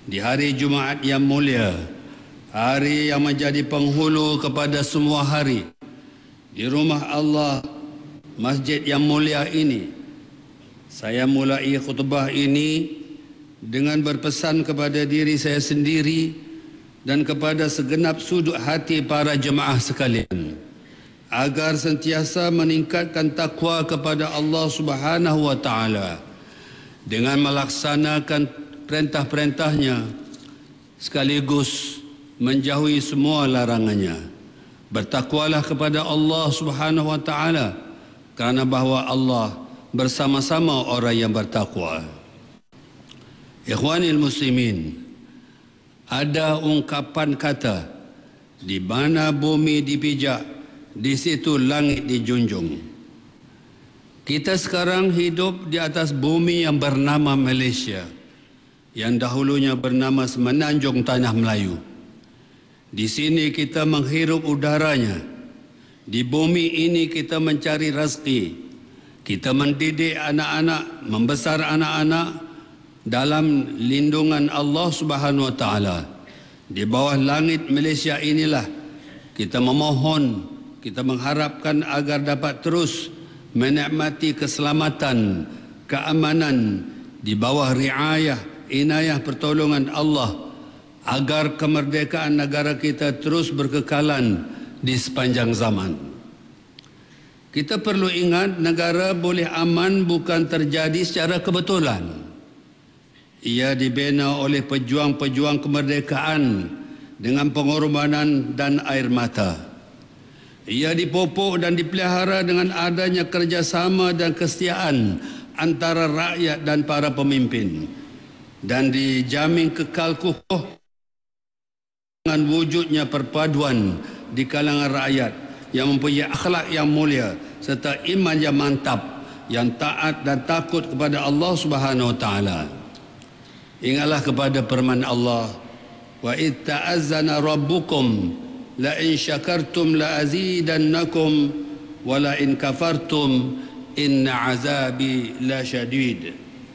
Di hari Jumaat yang mulia, hari yang menjadi penghulu kepada semua hari, di rumah Allah, masjid yang mulia ini, saya mulai khutbah ini dengan berpesan kepada diri saya sendiri dan kepada segenap sudut hati para jemaah sekalian, agar sentiasa meningkatkan takwa kepada Allah Subhanahu wa taala dengan melaksanakan perintah-perintahnya sekaligus menjauhi semua larangannya. Bertakwalah kepada Allah Subhanahu wa taala, kerana bahawa Allah bersama-sama orang yang bertakwa. Ikhwanil muslimin, ada ungkapan kata, di mana bumi dipijak, di situ langit dijunjung. Kita sekarang hidup di atas bumi yang bernama Malaysia, yang dahulunya bernama Semenanjung Tanah Melayu. Di sini kita menghirup udaranya. Di bumi ini kita mencari rezeki. Kita mendidik anak-anak, membesar anak-anak dalam lindungan Allah Subhanahu wa taala. Di bawah langit Malaysia inilah kita memohon, kita mengharapkan agar dapat terus menikmati keselamatan, keamanan di bawah riayah, inayah pertolongan Allah, agar kemerdekaan negara kita terus berkekalan di sepanjang zaman. Kita perlu ingat, negara boleh aman bukan terjadi secara kebetulan. Ia dibina oleh pejuang-pejuang kemerdekaan dengan pengorbanan dan air mata. Ia dipupuk dan dipelihara dengan adanya kerjasama dan kesetiaan antara rakyat dan para pemimpin, dan dijamin kekal kukuh dengan wujudnya perpaduan di kalangan rakyat yang mempunyai akhlak yang mulia serta iman yang mantap, yang taat dan takut kepada Allah Subhanahu wa taala. Ingatlah kepada firman Allah, wa id ta'azzana rabbukum la in syakartum la azidannakum wa la in kafartum inna azabi la syadid.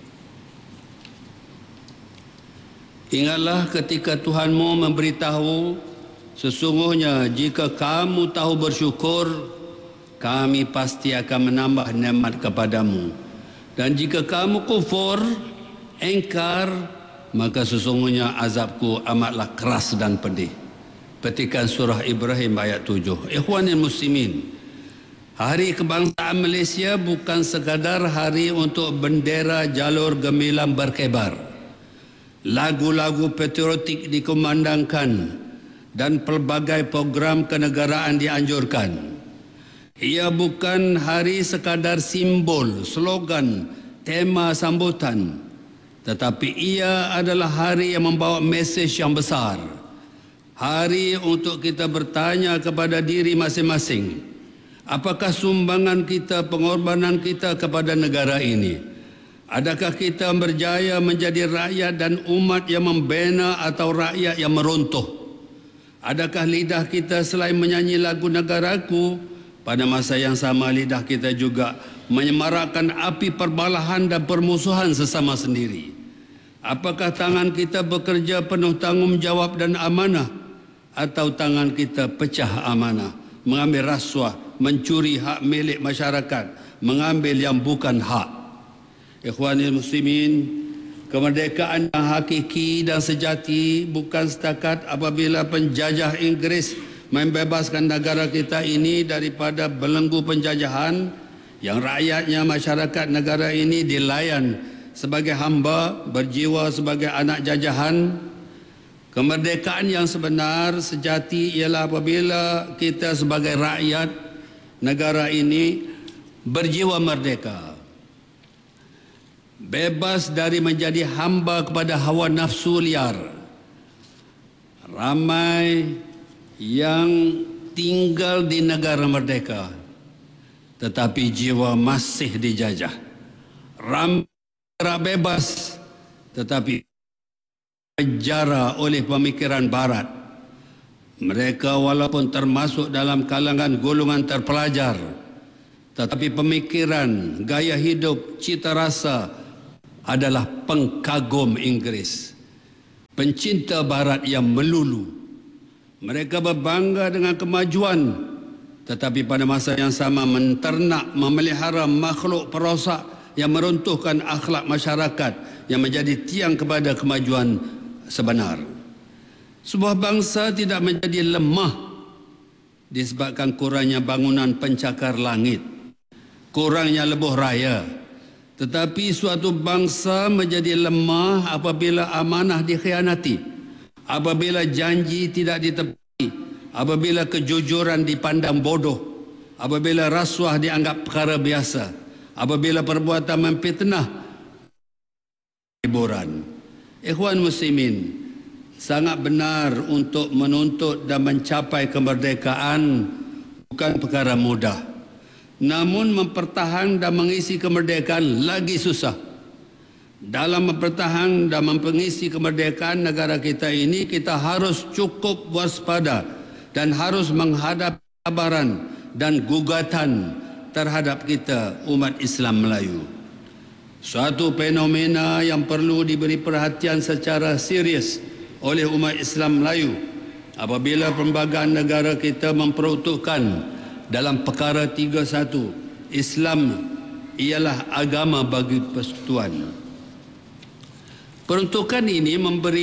Ingatlah ketika Tuhanmu memberitahu, sesungguhnya jika kamu tahu bersyukur, kami pasti akan menambah nikmat kepadamu. Dan jika kamu kufur, engkar, maka sesungguhnya azabku amatlah keras dan pedih. Petikan surah Ibrahim ayat 7. Ikhwanil muslimin, Hari Kebangsaan Malaysia bukan sekadar hari untuk bendera jalur gemilang berkibar, lagu-lagu patriotik dikumandangkan, dan pelbagai program kenegaraan dianjurkan. Ia bukan hari sekadar simbol, slogan, tema sambutan, tetapi ia adalah hari yang membawa mesej yang besar. Hari untuk kita bertanya kepada diri masing-masing, apakah sumbangan kita, pengorbanan kita kepada negara ini? Adakah kita berjaya menjadi rakyat dan umat yang membina atau rakyat yang meruntuh? Adakah lidah kita selain menyanyi lagu negaraku, pada masa yang sama lidah kita juga menyemarakkan api perbalahan dan permusuhan sesama sendiri? Apakah tangan kita bekerja penuh tanggungjawab dan amanah, atau tangan kita pecah amanah, mengambil rasuah, mencuri hak milik masyarakat, mengambil yang bukan hak? Ikhwanil muslimin, kemerdekaan yang hakiki dan sejati bukan setakat apabila penjajah Inggeris membebaskan negara kita ini daripada belenggu penjajahan yang rakyatnya, masyarakat negara ini dilayan sebagai hamba, berjiwa sebagai anak jajahan. Kemerdekaan yang sebenar sejati ialah apabila kita sebagai rakyat negara ini berjiwa merdeka, bebas dari menjadi hamba kepada hawa nafsu liar. Ramai yang tinggal di negara merdeka, tetapi jiwa masih dijajah. Ramai bebas, tetapi penjara oleh pemikiran barat. Mereka walaupun termasuk dalam kalangan golongan terpelajar, tetapi pemikiran, gaya hidup, cita rasa adalah pengkagum Inggris. pencinta barat yang melulu. Mereka berbangga dengan kemajuan, tetapi pada masa yang sama menternak, memelihara makhluk perosak yang meruntuhkan akhlak masyarakat yang menjadi tiang kepada kemajuan sebenar. Sebuah bangsa tidak menjadi lemah disebabkan kurangnya bangunan pencakar langit, kurangnya lebuh raya. Tetapi suatu bangsa menjadi lemah apabila amanah dikhianati, apabila janji tidak ditepati, apabila kejujuran dipandang bodoh, apabila rasuah dianggap perkara biasa, apabila perbuatan memfitnah hiburan. Ikhwan muslimin, sangat benar untuk menuntut dan mencapai kemerdekaan bukan perkara mudah. Namun mempertahankan dan mengisi kemerdekaan lagi susah. Dalam mempertahankan dan mengisi kemerdekaan negara kita ini, kita harus cukup waspada dan harus menghadapi cabaran dan gugatan terhadap kita umat Islam Melayu. Suatu fenomena yang perlu diberi perhatian secara serius oleh umat Islam Melayu apabila perlembagaan negara kita memperuntukkan dalam perkara 31, Islam ialah agama bagi persekutuan. Peruntukan ini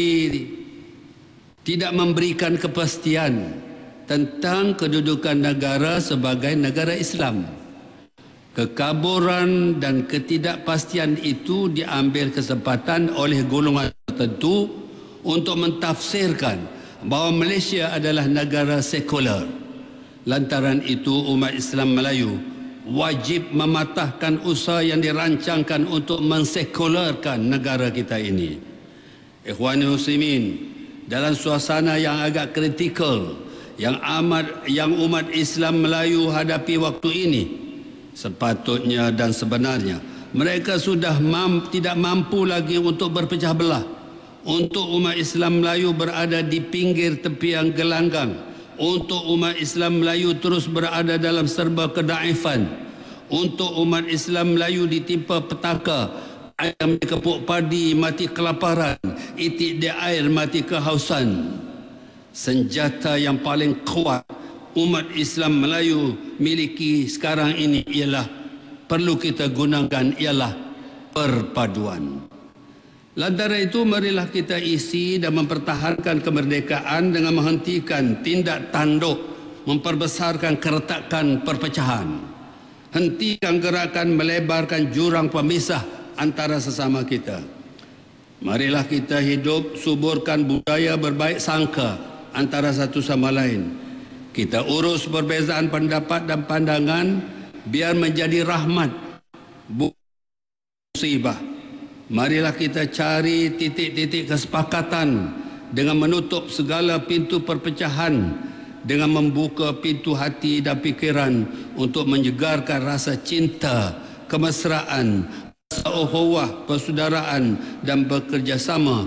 tidak memberikan kepastian tentang kedudukan negara sebagai negara Islam. Kekaburan dan ketidakpastian itu diambil kesempatan oleh golongan tertentu untuk mentafsirkan bahawa Malaysia adalah negara sekular. Lantaran itu umat Islam Melayu wajib mematahkan usaha yang dirancangkan untuk mensekularkan negara kita ini. Ikhwani muslimin, dalam suasana yang agak kritikal yang umat Islam Melayu hadapi waktu ini, sepatutnya dan sebenarnya mereka sudah tidak mampu lagi untuk berpecah belah, untuk umat Islam Melayu berada di pinggir tepian gelanggang, untuk umat Islam Melayu terus berada dalam serba kedaifan, untuk umat Islam Melayu ditimpa petaka, ayam dikepuk padi mati kelaparan, itik di air mati kehausan. Senjata yang paling kuat umat Islam Melayu miliki sekarang ini perlu kita gunakan ialah perpaduan. Lantaran itu marilah kita isi dan mempertahankan kemerdekaan dengan menghentikan tindak tanduk memperbesarkan keretakan perpecahan. Hentikan gerakan melebarkan jurang pemisah antara sesama kita. Marilah kita hidup suburkan budaya berbaik sangka antara satu sama lain. Kita urus perbezaan pendapat dan pandangan biar menjadi rahmat, bukan musibah. Marilah kita cari titik-titik kesepakatan dengan menutup segala pintu perpecahan, dengan membuka pintu hati dan fikiran untuk menyegarkan rasa cinta, kemesraan, rasa ukhuwah, persaudaraan dan bekerjasama.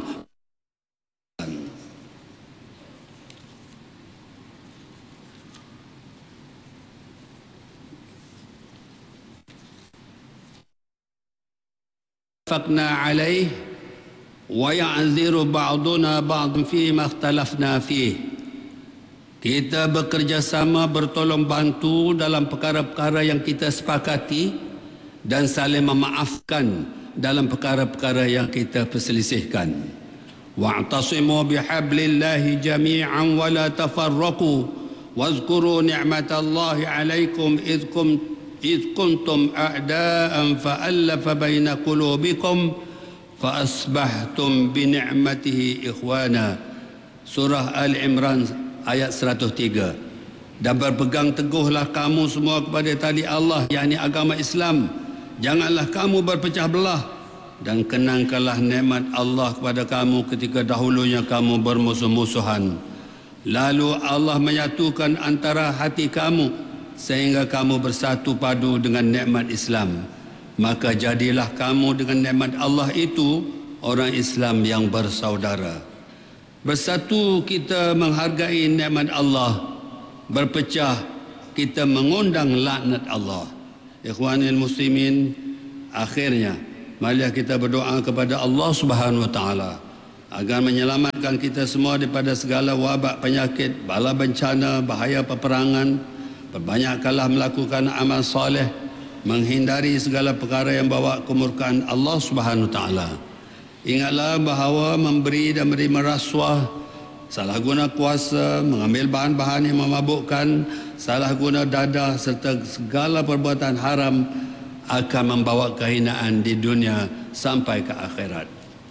Fakna alaih wa ya'ziru ba'duna ba'd fi ma ikhtalafna fih. Kita bekerjasama bertolong bantu dalam perkara-perkara yang kita sepakati dan saling memaafkan dalam perkara-perkara yang kita perselisihkan. Wa'tasimu bihablillahi jami'an wa la tafarraqu wazkuru ni'matallahi 'alaikum إذ كنتم أعداء فألف بين قلوبكم فأصبحتم بنعمته إخوانا. Surah Al-Imran ayat 103. Dan berpegang teguhlah kamu semua kepada tali Allah, yakni agama Islam. Janganlah kamu berpecah belah dan kenangkanlah nikmat Allah kepada kamu ketika dahulunya kamu bermusuh-musuhan. Lalu Allah menyatukan antara hati kamu sehingga kamu bersatu padu dengan nikmat Islam. Maka jadilah kamu dengan nikmat Allah itu orang Islam yang bersaudara. Bersatu kita menghargai nikmat Allah, berpecah kita mengundang laknat Allah. Ikhwanil muslimin, akhirnya marilah kita berdoa kepada Allah Subhanahu wa taala agar menyelamatkan kita semua daripada segala wabak penyakit, bala bencana, bahaya peperangan. Perbanyakkanlah melakukan amal soleh, menghindari segala perkara yang bawa kemurkaan Allah Subhanahu Wa Taala. Ingatlah bahawa memberi dan menerima rasuah, salah guna kuasa, mengambil bahan-bahan yang memabukkan, salah guna dadah serta segala perbuatan haram akan membawa kehinaan di dunia sampai ke akhirat.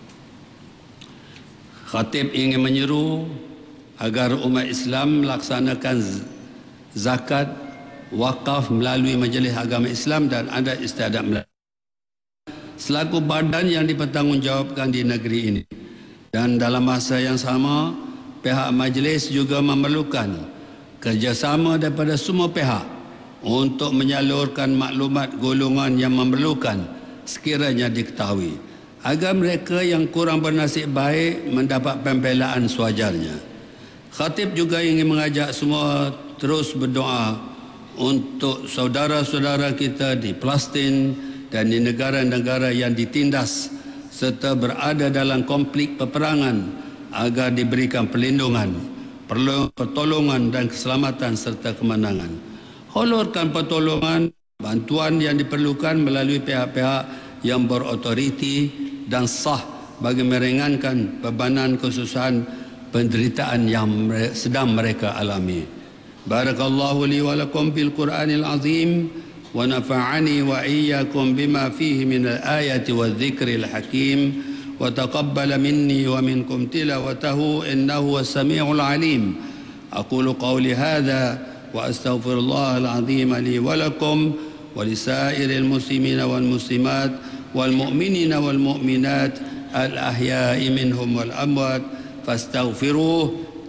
Khatib ingin menyeru agar umat Islam melaksanakan zakat, wakaf melalui Majlis Agama Islam dan adat istiadat Melayu selaku badan yang dipertanggungjawabkan di negeri ini. Dan dalam masa yang sama, pihak majlis juga memerlukan kerjasama daripada semua pihak untuk menyalurkan maklumat golongan yang memerlukan sekiranya diketahui, agar mereka yang kurang bernasib baik mendapat pembelaan sewajarnya. Khatib juga ingin mengajak semua terus berdoa untuk saudara-saudara kita di Palestin dan di negara-negara yang ditindas serta berada dalam konflik peperangan agar diberikan perlindungan, pertolongan dan keselamatan serta kemenangan. Hulurkan pertolongan, bantuan yang diperlukan melalui pihak-pihak yang berotoriti dan sah bagi meringankan bebanan kesusahan penderitaan yang sedang mereka alami. Barakallahu li wa lakum bil Qur'anil azim wa nafa'ani wa iyyakum bima fihi min al-ayati wadh-dhikril hakim wa taqabbala minni wa minkum tilawatahu innahu was-sami'ul alim. Aqulu qawli hadha wa astaghfirullahal azim li wa lakum wa lisairil muslimina wal muslimat wal mu'minina wal mu'minat al ahya'i minhum wal amwat fastaghfiruhu